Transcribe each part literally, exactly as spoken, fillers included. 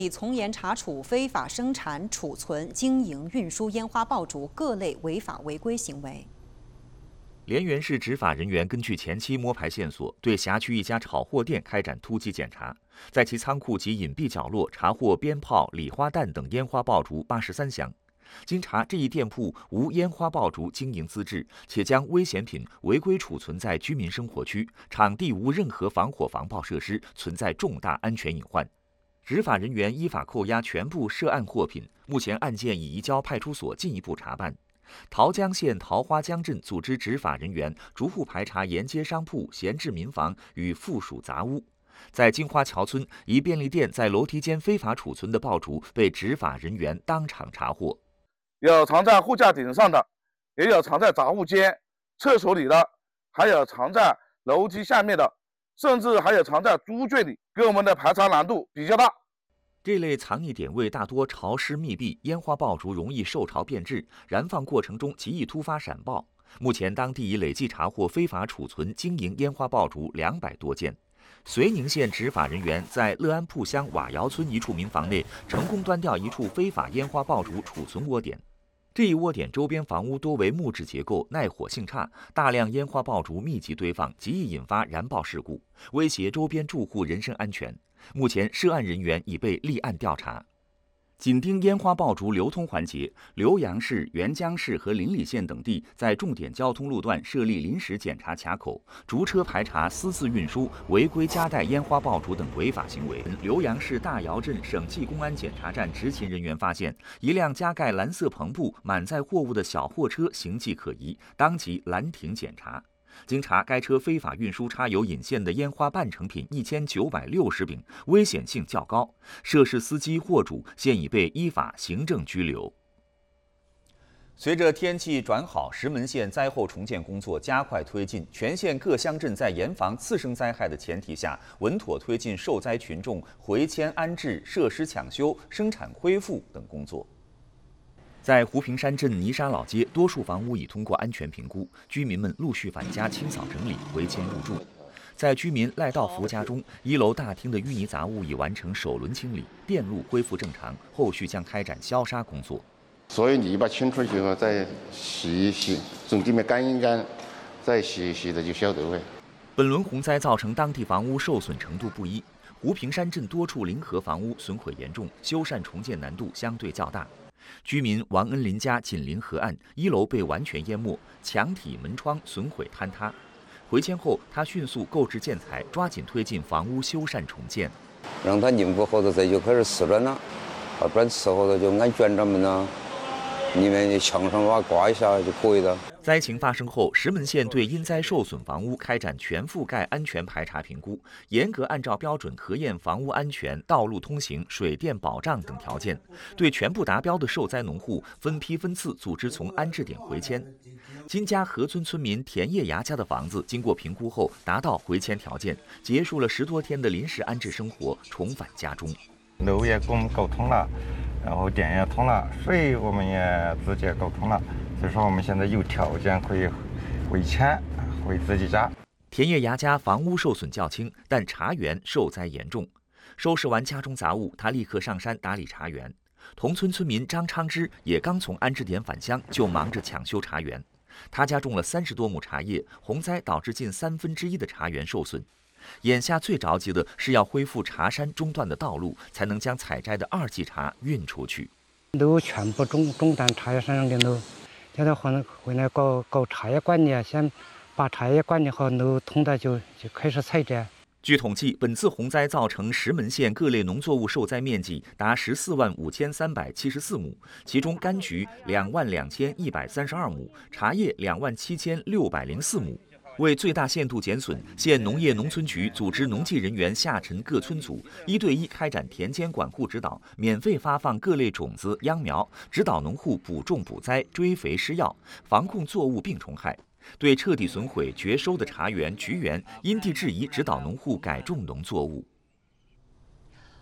以从严查处非法生产、储存、经营、运输烟花爆竹各类违法违规行为。 莲园市执法人员根据前期摸排线索，对辖区一家炒货店开展突击检查，在其仓库及隐蔽角落查获鞭炮、礼花弹等烟花爆竹八十三箱。经查，这一店铺无烟花爆竹经营资质，且将危险品违规储存在居民生活区，场地无任何防火防爆设施，存在重大安全隐患。执法人员依法扣押全部涉案货品，目前案件已移交派出所进一步查办。桃江县桃花江镇组织执法人员逐户排查沿街商铺、闲置民房与附属杂屋。在金花桥村，一便利店在楼梯间非法储存的爆竹被执法人员当场查获。 有藏在货架顶上的，也有藏在杂物间、厕所里的，还有藏在楼梯下面的，甚至还有藏在猪圈里，给我们的排查难度比较大。 这类藏匿点位大多潮湿密闭，烟花爆竹容易受潮变质，燃放过程中极易突发闪爆。目前，当地已累计查获非法储存、经营烟花爆竹两百多件。绥宁县执法人员在乐安铺乡瓦窑村一处民房内成功端掉一处非法烟花爆竹储存窝点。这一窝点周边房屋多为木质结构，耐火性差，大量烟花爆竹密集堆放，极易引发燃爆事故，威胁周边住户人身安全。目前，涉案人员已被立案调查。紧盯烟花爆竹流通环节，浏阳市、沅江市和邻里县等地在重点交通路段设立临时检查卡口，逐车排查私自运输、违规夹带烟花爆竹等违法行为。浏阳市大窑镇省际公安检查站执勤人员发现，一辆加盖蓝色篷布、满载货物的小货车形迹可疑，当即拦停检查。经查，该车非法运输插有引线的烟花半成品一千九百六十柄，危险性较高。涉事司机、货主现已被依法行政拘留。随着天气转好，石门县灾后重建工作加快推进，全县各乡镇在严防次生灾害的前提下，稳妥推进受灾群众回迁安置、设施抢修、生产恢复等工作。在湖平山镇泥沙老街，多数房屋已通过安全评估，居民们陆续返家清扫整理，回迁入住。在居民赖道福家中，一楼大厅的淤泥杂物已完成首轮清理，电路恢复正常，后续将开展消杀工作。 所有泥巴清出去后，再洗一洗，整地面干一干，再洗一洗的就消得了。 本轮洪灾造成当地房屋受损程度不一，湖平山镇多处临河房屋损毁严重，修缮重建难度相对较大。居民王恩林家紧邻河岸，一楼被完全淹没，墙体门窗损毁坍塌。回迁后，他迅速购置建材，抓紧推进房屋修缮重建。 让他宁不后头这就开始瓷砖了，啊，不然瓷后头就安卷闸门了，里面墙上瓦刮一下就可以了。 灾情发生后，石门县对因灾受损房屋开展全覆盖安全排查评估，严格按照标准核验房屋安全、道路通行、水电保障等条件，对全部达标的受灾农户分批分次组织从安置点回迁。金家河村村民田叶牙家的房子经过评估后达到回迁条件，结束了十多天的临时安置生活，重返家中。 路也跟我们沟通了，然后电也通了，水我们也直接沟通了。所以说，我们现在有条件可以回迁回自己家。 田叶牙家房屋受损较轻，但茶园受灾严重。收拾完家中杂物，他立刻上山打理茶园。同村村民张昌之也刚从安置点返乡，就忙着抢修茶园。他家种了三十多亩茶叶，洪灾导致近三分之一的茶园受损。眼下最着急的是要恢复茶山中段的道路，才能将采摘的二季茶运出去。 都全部中中断茶叶山上的路。现在回回来搞搞茶叶管理，先把茶叶管理好，路通了就就开始采摘。 据统计，本次洪灾造成石门县各类农作物受灾面积达十四万五千三百七十四亩，其中柑橘两万两千一百三十二亩，茶叶两万七千六百零四亩。为最大限度减损，县农业农村局组织农技人员下沉各村组，一对一开展田间管护指导，免费发放各类种子、秧苗，指导农户补种补栽、追肥施药，防控作物病虫害。对彻底损毁、绝收的茶园、菊园，因地制宜指导农户改种农作物。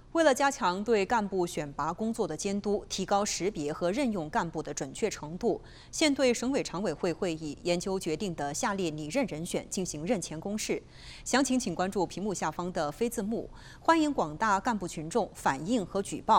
为了加强对干部选拔工作的监督，提高识别和任用干部的准确程度，现对省委常委会会议研究决定的下列拟任人选进行任前公示。详情请关注屏幕下方的非字幕。欢迎广大干部群众反映和举报。